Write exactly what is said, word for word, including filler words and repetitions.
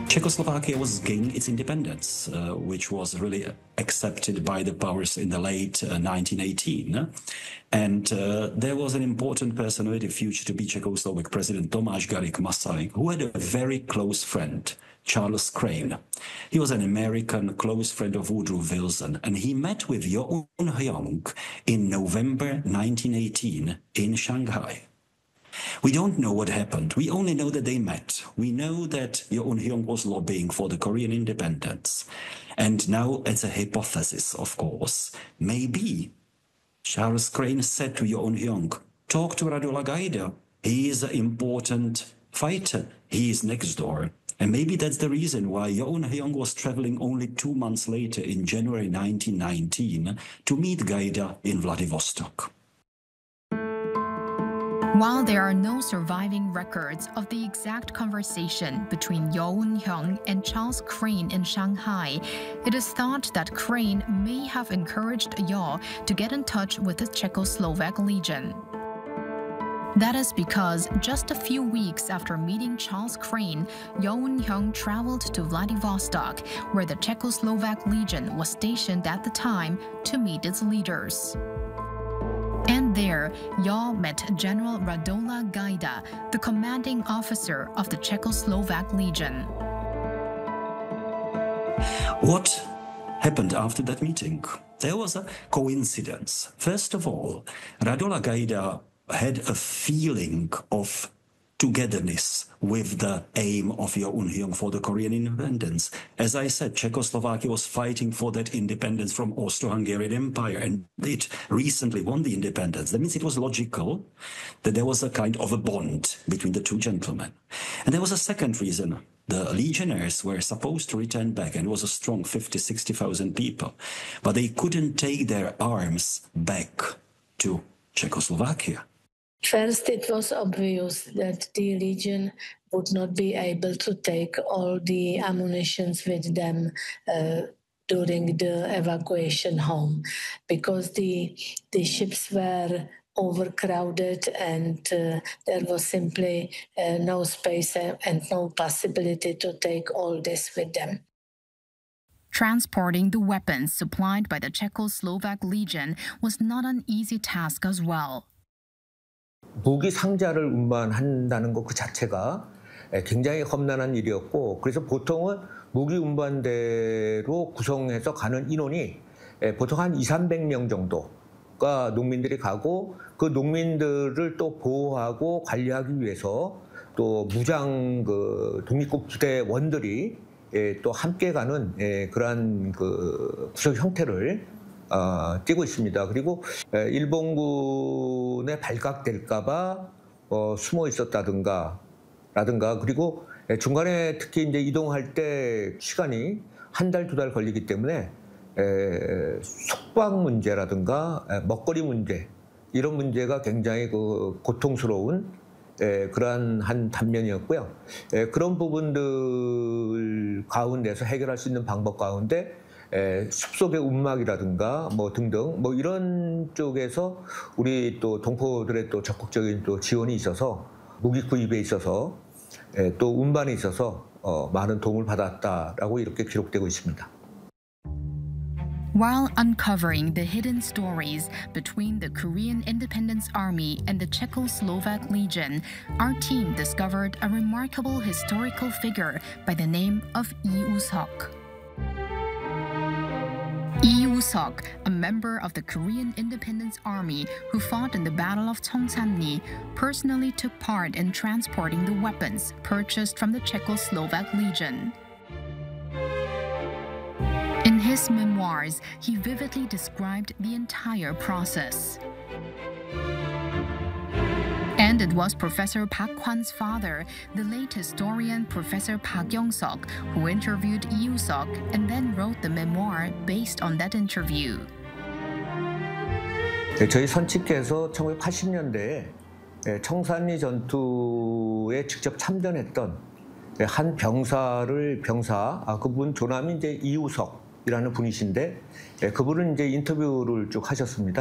Czechoslovakia was gaining its independence, uh, which was really accepted by the powers in the late uh, nineteen eighteen. And uh, there was an important personality, future to be Czechoslovak President Tomáš Garrigue Masaryk, who had a very close friend, Charles Crane. He was an American close friend of Woodrow Wilson, and he met with Yoon Hyong in November nineteen eighteen in Shanghai. We don't know what happened. We only know that they met. We know that Yoon Hyong was lobbying for the Korean independence. And now it's a hypothesis, of course. Maybe Charles Crane said to Yoon Hyong, talk to Radula Gaida. He is an important fighter. He is next door. And maybe that's the reason why Yoon Hyong was traveling only two months later in January nineteen nineteen to meet Gaida in Vladivostok. While there are no surviving records of the exact conversation between Yoon Hyong and Charles Crane in Shanghai, it is thought that Crane may have encouraged Yaw to get in touch with the Czechoslovak Legion. That is because just a few weeks after meeting Charles Crane, Yoon Hyong traveled to Vladivostok, where the Czechoslovak Legion was stationed at the time, to meet its leaders. And there, Yaw met General Radula Gaida, the commanding officer of the Czechoslovak Legion. What happened after that meeting? There was a coincidence. First of all, Radula Gaida had a feeling of togetherness with the aim of Yoon Hyong for the Korean independence. As I said, Czechoslovakia was fighting for that independence from Austro-Hungarian Empire, and it recently won the independence. That means it was logical that there was a kind of a bond between the two gentlemen. And there was a second reason. The legionnaires were supposed to return back, and it was a strong fifty, sixty thousand people, but they couldn't take their arms back to Czechoslovakia. First, it was obvious that the Legion would not be able to take all the ammunition with them uh, during the evacuation home, because the, the ships were overcrowded and uh, there was simply uh, no space and no possibility to take all this with them. Transporting the weapons supplied by the Czechoslovak Legion was not an easy task as well. 무기 상자를 운반한다는 것 그 자체가 굉장히 험난한 일이었고, 그래서 보통은 무기 운반대로 구성해서 가는 인원이 보통 한 이삼백 명 정도가 농민들이 가고, 그 농민들을 또 보호하고 관리하기 위해서 또 무장 그 독립국 부대원들이 또 함께 가는 그러한 그 구성 형태를 어, 띄고 있습니다. 그리고 일본군에 발각될까봐 어, 숨어 있었다든가, 라든가, 그리고 중간에 특히 이제 이동할 때 시간이 한 달, 두 달 걸리기 때문에 에, 숙박 문제라든가 에, 먹거리 문제, 이런 문제가 굉장히 그 고통스러운 에, 그러한 한 단면이었고요. 에, 그런 부분들 가운데서 해결할 수 있는 방법 가운데 에, 숲속의 움막이라든가 뭐 등등 뭐 이런 쪽에서 우리 또 동포들의 또 적극적인 또 지원이 있어서 무기 구입에 있어서 에, 또 운반에 있어서 어, 많은 도움을 받았다라고 이렇게 기록되고 있습니다. While uncovering the hidden stories between the Korean Independence Army and the Czechoslovak Legion, our team discovered a remarkable historical figure by the name of Lee Woo-seok. Lee Woo-seok, a member of the Korean Independence Army who fought in the Battle of Cheongsan-ni, personally took part in transporting the weapons purchased from the Czechoslovak Legion. In his memoirs, he vividly described the entire process. And it was Professor Park Kwan's father, the late historian Professor Park Yong-seok, who interviewed Lee Woo-seok and then wrote the memoir based on that interview. 저희 선칙께서 천구백팔십 년대에 청산리 전투에 직접 참전했던 한 병사를 병사, 아, 그분 조남이 이제 이우석이라는 분이신데, 그분은 이제 인터뷰를 쭉 하셨습니다.